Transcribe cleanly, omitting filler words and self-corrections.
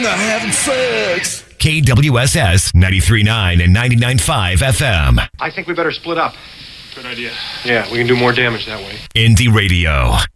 I'm not having sex. KWSS 93.9 and 99.5 FM. I think we better split up. Good idea. Yeah, we can do more damage that way. Indie Radio.